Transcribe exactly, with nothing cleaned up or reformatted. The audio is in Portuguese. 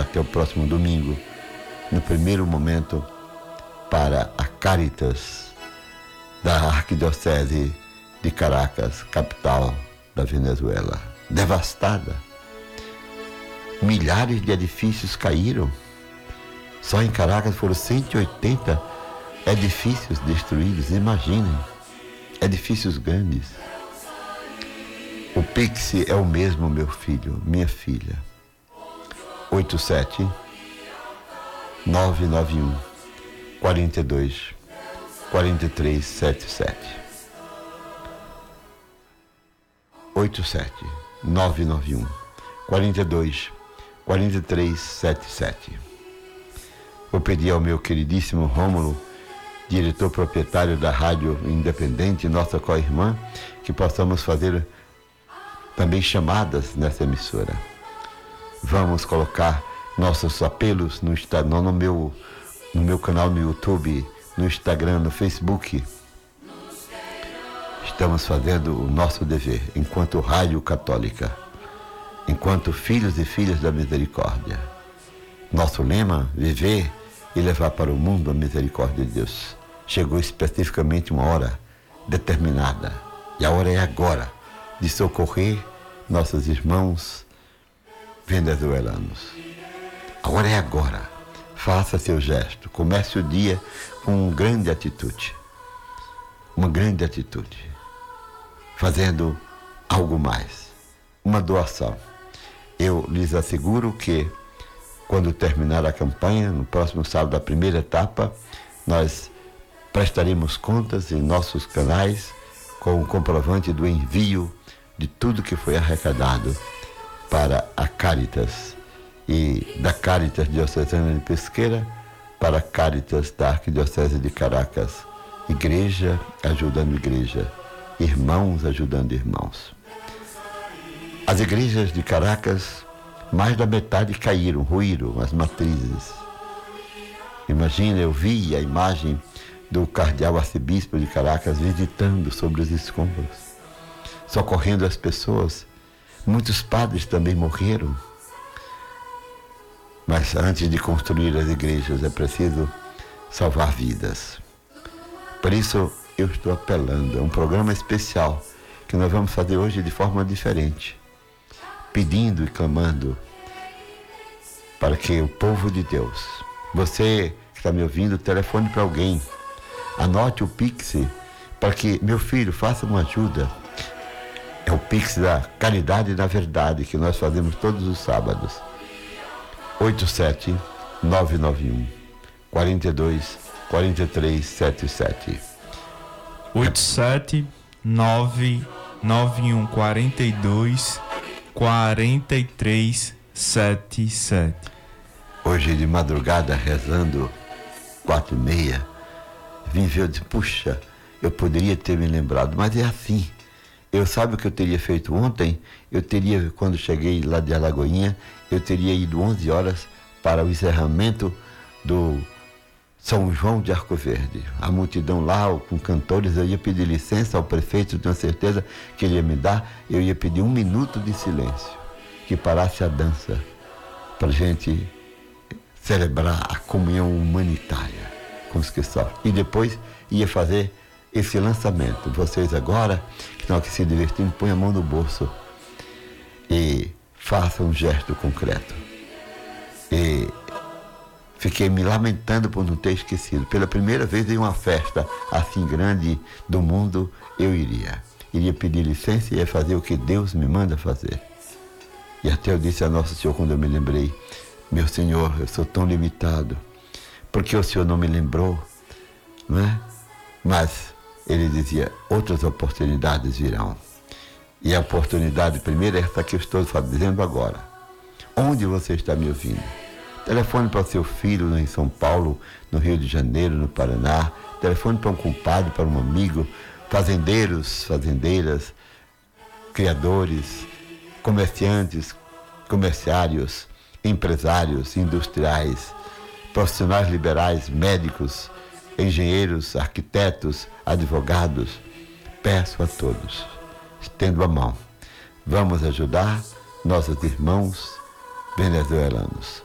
até o próximo domingo, no primeiro momento, para a Caritas da Arquidiocese de Caracas, capital da Venezuela, devastada. Milhares de edifícios caíram. Só em Caracas foram cento e oitenta edifícios destruídos. Imaginem, edifícios grandes. O Pix é o mesmo, meu filho, minha filha. oito sete nove nove um quatro dois quatro três sete sete. oito sete nove nove um quatro dois quatro três sete sete. Vou pedir ao meu queridíssimo Rômulo, diretor proprietário da Rádio Independente, nossa co-irmã, que possamos fazer também chamadas nessa emissora. Vamos colocar nossos apelos no, no, no, meu, no meu canal no YouTube, no Instagram, no Facebook. Estamos fazendo o nosso dever enquanto Rádio Católica, enquanto filhos e filhas da misericórdia. Nosso lema, viver e levar para o mundo a misericórdia de Deus. Chegou especificamente uma hora determinada, e a hora é agora, de socorrer nossos irmãos venezuelanos. A hora é agora. Faça seu gesto. Comece o dia com uma grande atitude. Uma grande atitude. Fazendo algo mais. Uma doação. Eu lhes asseguro que, quando terminar a campanha, no próximo sábado, a primeira etapa, nós prestaremos contas em nossos canais com o comprovante do envio de tudo que foi arrecadado para a Caritas, e da Caritas Diocesana de Pesqueira para a Caritas da Arquidiocese de Caracas. Igreja ajudando igreja, irmãos ajudando irmãos. As igrejas de Caracas, mais da metade caíram, ruíram as matrizes. Imagina, eu vi a imagem do cardeal arcebispo de Caracas visitando sobre os escombros, socorrendo as pessoas. Muitos padres também morreram. Mas antes de construir as igrejas é preciso salvar vidas. Por isso eu estou apelando, é um programa especial que nós vamos fazer hoje de forma diferente, pedindo e clamando para que o povo de Deus, você que está me ouvindo, telefone para alguém, anote o Pix para que meu filho faça uma ajuda. É o Pix da Caridade e da Verdade, que nós fazemos todos os sábados. oito sete nove nove um quatro dois quatro três sete sete. oito sete nove nove um quatro dois quatro três sete sete. Hoje de madrugada, rezando quatro e meia, vim ver, eu disse, puxa, eu poderia ter me lembrado, mas é assim. Eu sabe o que eu teria feito ontem? Eu teria, quando cheguei lá de Alagoinha, eu teria ido onze horas para o encerramento do São João de Arco Verde. A multidão lá, com cantores, eu ia pedir licença ao prefeito, tenho certeza que ele ia me dar. Eu ia pedir um minuto de silêncio, que parasse a dança, para a gente celebrar a comunhão humanitária com os que sofrem. E depois ia fazer esse lançamento. Vocês agora, que estão aqui se divertindo, põem a mão no bolso e façam um gesto concreto. E fiquei me lamentando por não ter esquecido. Pela primeira vez em uma festa assim grande do mundo, eu iria. Iria pedir licença e ia fazer o que Deus me manda fazer. E até eu disse a Nosso Senhor, quando eu me lembrei, meu Senhor, eu sou tão limitado, porque o Senhor não me lembrou, não é? Mas ele dizia, outras oportunidades virão. E a oportunidade primeira é essa que eu estou dizendo agora. Onde você está me ouvindo? Telefone para o seu filho em São Paulo, no Rio de Janeiro, no Paraná. Telefone para um compadre, para um amigo. Fazendeiros, fazendeiras, criadores, comerciantes, comerciários, empresários, industriais, profissionais liberais, médicos, engenheiros, arquitetos, advogados. Peço a todos, estendo a mão. Vamos ajudar nossos irmãos venezuelanos.